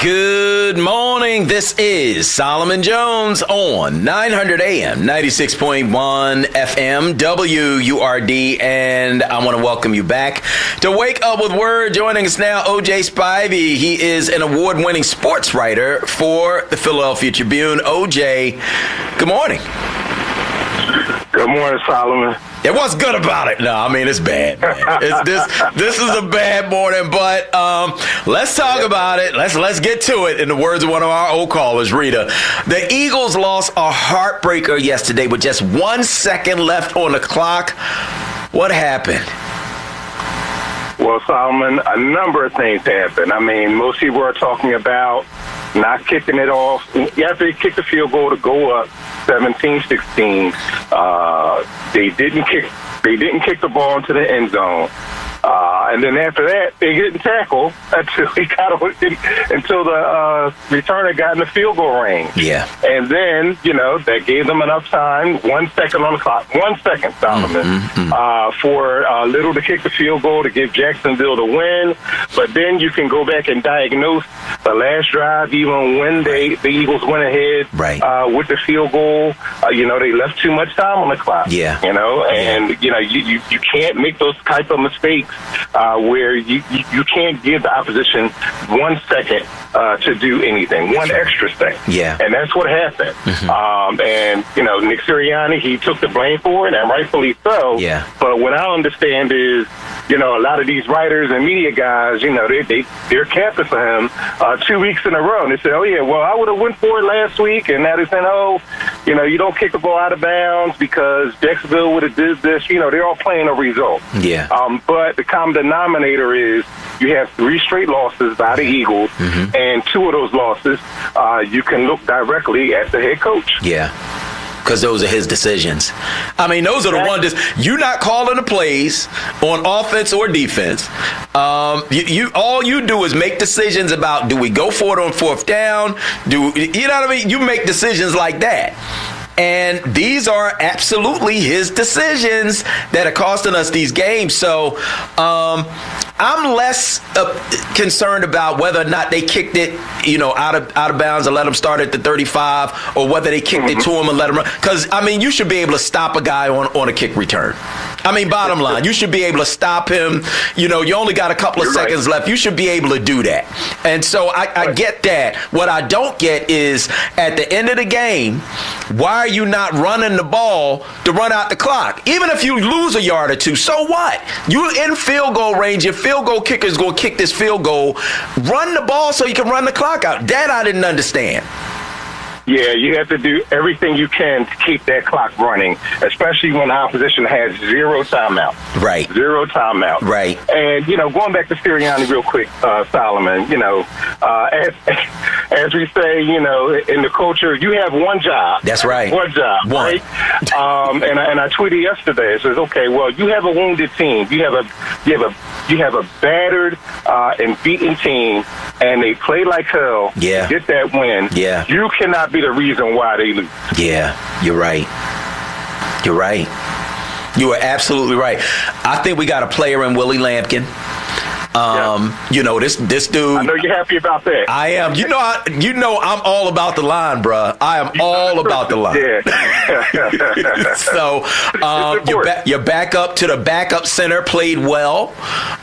Good morning. This is Solomon Jones on 900 AM, 96.1 FM, WURD, and I want to welcome you back to Wake Up with Word. Joining us now, OJ Spivey. He is an award-winning sports writer for the Philadelphia Tribune. OJ, good morning. Good morning, Solomon. Yeah, what's good about it? No, I mean, it's bad, man. This is a bad morning, but let's talk about it. Let's get to it. In the words of one of our old callers, Rita, the Eagles lost a heartbreaker yesterday with just 1 second left on the clock. What happened? Well, Solomon, a number of things happened. I mean, most people are talking about not kicking it off. After they kicked the field goal to go up 17-16, they didn't kick the ball into the end zone. And then after that, they didn't tackle until the returner got in the field goal range. Yeah. And then, that gave them enough time, 1 second on the clock, 1 second, Solomon, for Little to kick the field goal to give Jacksonville the win. But then you can go back and diagnose the last drive, even when the Eagles went ahead with the field goal. They left too much time on the clock. Yeah. You can't make those type of mistakes where you can't give the opposition 1 second to do anything, one extra second. Yeah. And that's what happened. Nick Sirianni, he took the blame for it, and rightfully so. Yeah. But what I understand is, a lot of these writers and media guys, they're capping for him 2 weeks in a row. And they say, oh, yeah, well, I would have went for it last week. And now they're saying, you don't kick the ball out of bounds because Jacksonville would have did this. They're all playing a result. Yeah. But the common denominator is you have 3 straight losses by the Eagles, and 2 of those losses, you can look directly at the head coach. Yeah. Because those are his decisions. I mean, those are the ones. You're not calling the plays on offense or defense. All you do is make decisions about, do we go for it on 4th down? You know what I mean? You make decisions like that. And these are absolutely his decisions that are costing us these games. So I'm less concerned about whether or not they kicked it, out of bounds and let him start at the 35, or whether they kicked it to him and let him run. Because, you should be able to stop a guy on a kick return. Bottom line, you should be able to stop him. You only got a couple of seconds left. You should be able to do that. And so I get that. What I don't get is, at the end of the game, why are you not running the ball to run out the clock? Even if you lose a yard or two, so what? You in field goal range. Your field goal kicker is going to kick this field goal. Run the ball so you can run the clock out. That I didn't understand. Yeah, you have to do everything you can to keep that clock running, especially when the opposition has 0 timeout. Right. 0 timeout. Right. And, going back to Sirianni real quick, Solomon, as we say, in the culture, you have one job. That's right. One job. One. Right? And I tweeted yesterday. It says, okay, well, you have a wounded team. You have a battered and beaten team, and they play like hell to get that win. Yeah. You cannot be the reason why they lose. Yeah, you're right. You're right. You are absolutely right. I think we got a player in Willie Lampkin. This dude. I know you're happy about that. I am. I'm all about the line, bruh. I am all about the line. Yeah. So, your backup to the backup center played well.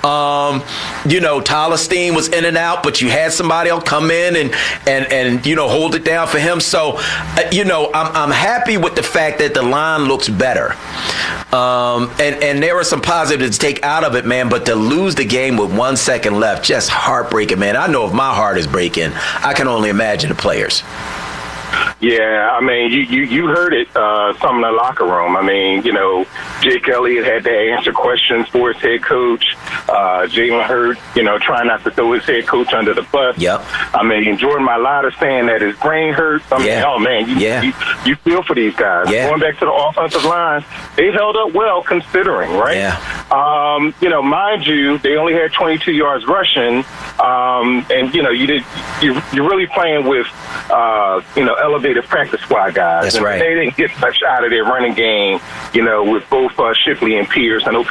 Tyler Steen was in and out, but you had somebody else come in and hold it down for him. So, I'm happy with the fact that the line looks better. And there are some positives to take out of it, man. But to lose the game with 1 second left, just heartbreaking, man. I know if my heart is breaking, I can only imagine the players. Yeah, you heard it, some in the locker room. Jake Elliott had to answer questions for his head coach. Jalen Hurts, trying not to throw his head coach under the bus. Yep. Jordan Mailata saying that his brain hurts. Oh, man, you feel for these guys. Yeah. Going back to the offensive line, they held up well considering, right? Yeah. Mind you, they only had 22 yards rushing, and, you're really playing with, elevated practice squad guys. That's and right. They didn't get much out of their running game, with both Shipley and Pierce. I know Pierce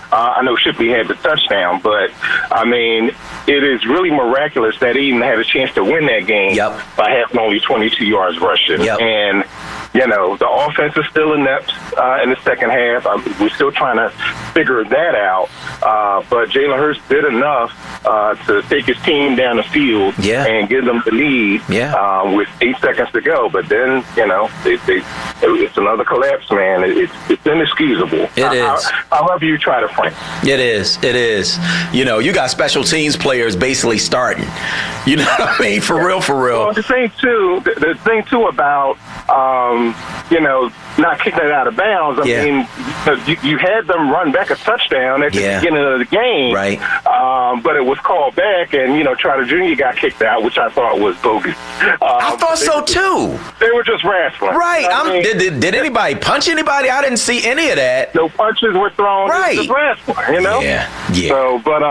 I know Shipley had the touchdown, but, I mean, it is really miraculous that he even had a chance to win that game by having only 22 yards rushing. And, you know, the offense is still inept in the second half. We're still trying to figure that out. But Jalen Hurts did enough to take his team down the field and give them the lead with 8 seconds to go. But then, you know, it's another collapse, man. It's inexcusable. It is. However you try to frame it. It is. You know, you got special teams players basically starting. You know what I mean? For real. Well, the thing, too, about, you know, not kicking it out of bounds. I mean, you had them run back a touchdown at the beginning of the game. Right. But it was called back, and, you know, Trotter Jr. got kicked out, which I thought was bogus. I thought so, too. They were just wrestling. Right. Did anybody punch anybody? I didn't see any of that. No punches were thrown. Right. Just wrestling, you know? Yeah. So, but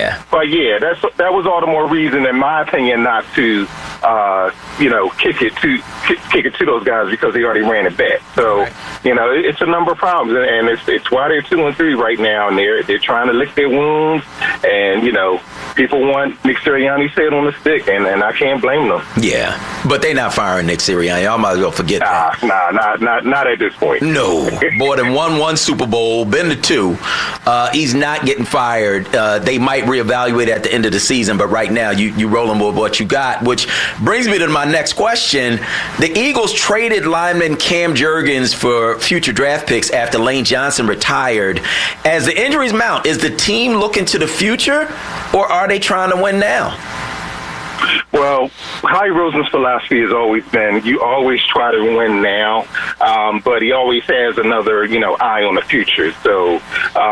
that was all the more reason, in my opinion, not to, you know, kick it to those guys because they already ran it back. So, you know, it's a number of problems, and it's why they're 2-3 right now, and they're trying to lick their wounds, and, you know, people want Nick Sirianni's head on the stick, and I can't blame them. Yeah, but they're not firing Nick Sirianni. Y'all might as well forget that. Not at this point. No, more than won Super Bowl, been to 2. He's not getting fired. They might reevaluate at the end of the season, but right now you rolling with what you got, which brings me to my next question. The Eagles traded lineman Cam Jurgens for future draft picks after Lane Johnson retired. As the injuries mount, is the team looking to the future, or are they trying to win now? Well, Howie Roseman's philosophy has always been you always try to win now, but he always has another, you know, eye on the future. So,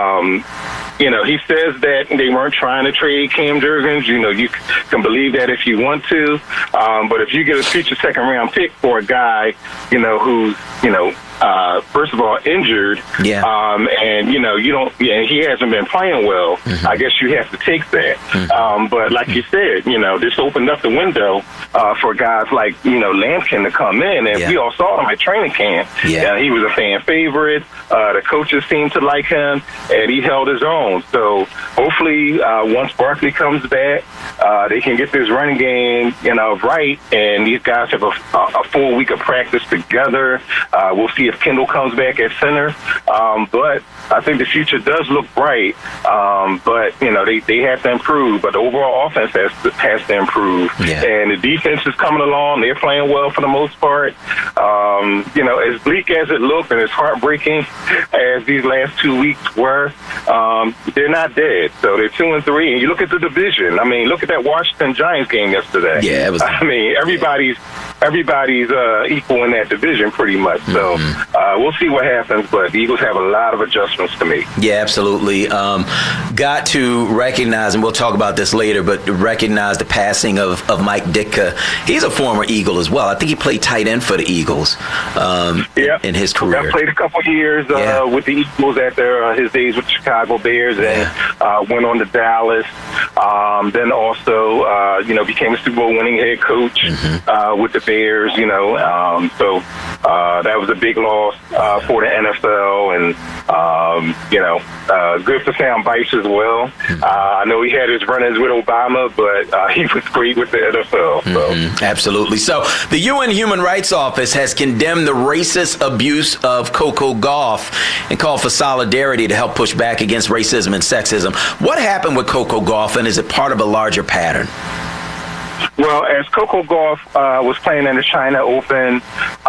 you know, he says that they weren't trying to trade Cam Jurgens. You know, you can believe that if you want to, but if you get a future second-round pick for a guy, you know, who's, you know, first of all, injured, and, you know, he hasn't been playing well, I guess you have to take that. But like you said, you know, this opened up the window for guys like, you know, Lampkin to come in, and we all saw him at training camp. He was a fan favorite. The coaches seemed to like him, and he held his own. So hopefully, once Barkley comes back, they can get this running game, you know, right, and these guys have a full week of practice together. We'll see if Kendall comes back at center. But I think the future does look bright. But, you know, they have to improve. But the overall offense has to improve. And the defense is coming along. They're playing well for the most part. You know, as bleak as it looked and as heartbreaking as these last 2 weeks were, they're not dead. So they're 2-3. And you look at the division. I mean, look at that Washington Giants game yesterday. I mean, everybody's equal in that division pretty much. So we'll see what happens, but the Eagles have a lot of adjustments to make. Yeah, absolutely. Got to recognize, and we'll talk about this later, but recognize the passing of Mike Ditka. He's a former Eagle as well. I think he played tight end for the Eagles in his career. He played a couple years with the Eagles after his days with the Chicago Bears, and went on to Dallas. Then also, you know, became a Super Bowl winning head coach with the Bears, you know. So that was a big loss for the NFL, and, you know, good for Sam Bice as well. I know he had his run-ins with Obama, but he was great with the NFL. So. Absolutely. So the UN Human Rights Office has condemned the racist abuse of Coco Gauff and called for solidarity to help push back against racism and sexism. What happened with Coco Gauff, and is it part of a larger pattern? Well, as Coco Gauff was playing in the China Open,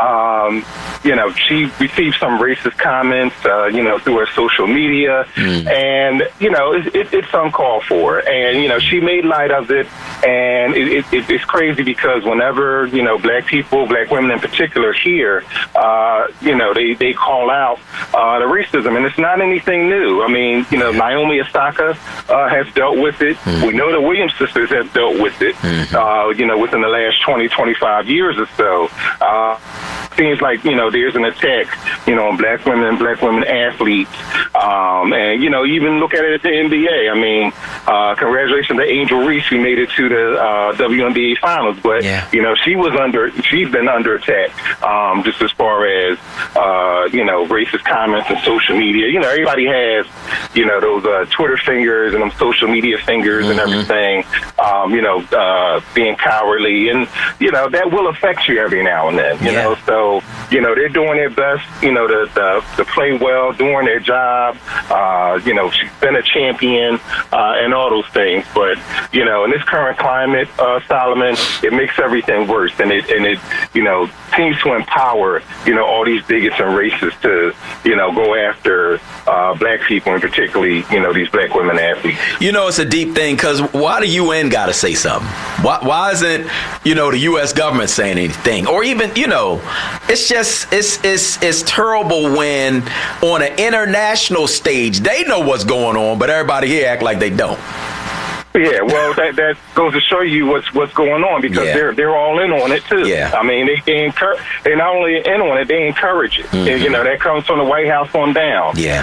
you know, she received some racist comments, you know, through her social media, and, you know, it's uncalled for. And, you know, she made light of it, and it's crazy because whenever, you know, black people, black women in particular here, you know, they call out the racism, and it's not anything new. I mean, you know, Naomi Osaka has dealt with it. We know the Williams sisters have dealt with it. You know, within the last 20, 25 years or so. Seems like, you know, there's an attack, you know, on black women athletes. And, you know, even look at it at the NBA. I mean, congratulations to Angel Reese, who made it to the WNBA Finals. But she's been under attack, just as far as racist comments and social media. Everybody has those Twitter fingers and them social media fingers and everything. Being cowardly, and that will affect you every now and then. So they're doing their best. To play well, doing their job. She's been a champion and all those things. But in this current climate, Solomon, it makes everything worse, and it seems to empower all these bigots and racists to go after black people, and particularly these black women athletes. It's a deep thing, because why the UN got to say something? Why isn't the U.S. government saying anything? Or even it's just it's terrible when on an international stage they know what's going on, but everybody here act like they don't. Yeah, well, that goes to show you what's going on, because they're all in on it too. Yeah. I mean, they're not only in on it, they encourage it. Mm-hmm. And, that comes from the White House on down. Yeah.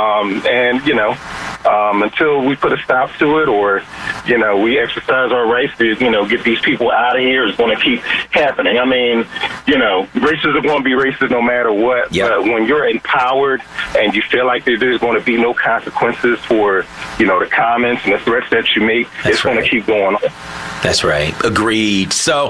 Until we put a stop to it, or we exercise our rights to get these people out of here, it's going to keep happening. I mean, racists are going to be racist no matter what. Yep. But when you're empowered and you feel like there's going to be no consequences for the comments and the threats that you make, it's going to keep going on. That's right. Agreed. So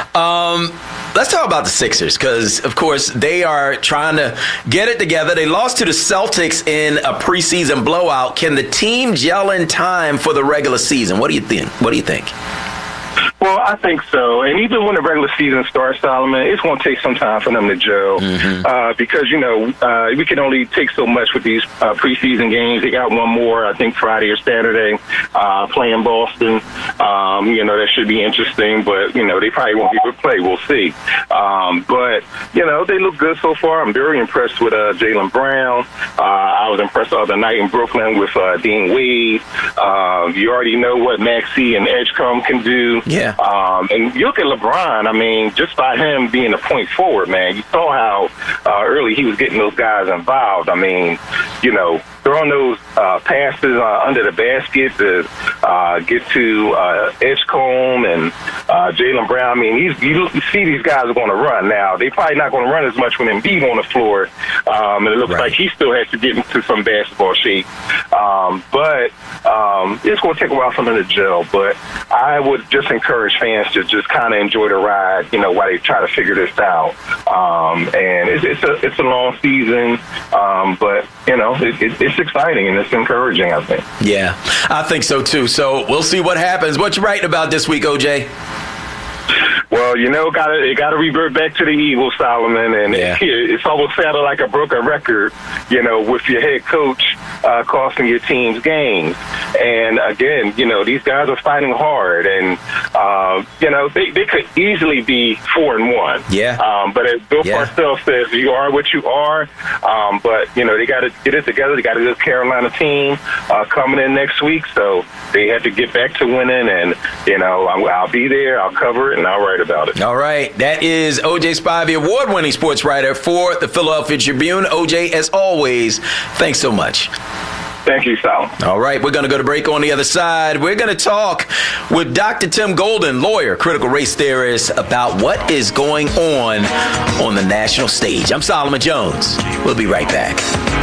let's talk about the Sixers, because, of course, they are trying to get it together. They lost to the Celtics in a preseason blowout. Can the team gel in time for the regular season? What do you think? Well, I think so. And even when the regular season starts, Solomon, it's going to take some time for them to gel. Mm-hmm. Because, we can only take so much with these preseason games. They got one more, I think, Friday or Saturday, playing Boston. That should be interesting. But, they probably won't be able to play. We'll see. But, they look good so far. I'm very impressed with Jaylen Brown. I was impressed the other night in Brooklyn with Dean Wade. You already know what Maxey and Edgecombe can do. Yeah. And you look at LeBron, I mean, just by him being a point forward, man, you saw how early he was getting those guys involved. I mean, throwing those passes under the basket to get to Edgecombe and Jaylen Brown. I mean, you see these guys are going to run. Now, they're probably not going to run as much when Embiid on the floor, and it looks like he still has to get into some basketball shape. But it's going to take a while for them to gel. But I would just encourage fans to just kind of enjoy the ride, while they try to figure this out. And it's a long season, but it's exciting and it's encouraging, I think. Yeah, I think so too. So we'll see what happens. What you writing about this week, OJ? Well, it got to revert back to the Eagles, Solomon, and it's almost sounded like a broken record, with your head coach costing your team's games. And again, these guys are fighting hard, and they could easily be 4-1. Yeah. But as Bill Parcells says, you are what you are. But they got to get it together. They got a good Carolina team coming in next week, so they have to get back to winning. And I'll be there. I'll cover it, and I'll write about it. All right. That is OJ Spivey, award-winning sports writer for the Philadelphia Tribune. OJ, as always, thanks so much. Thank you, Sal. All right, we're going to go to break. On the other side, we're going to talk with Dr. Tim Golden, lawyer, critical race theorist, about what is going on the national stage. I'm Solomon Jones. We'll be right back.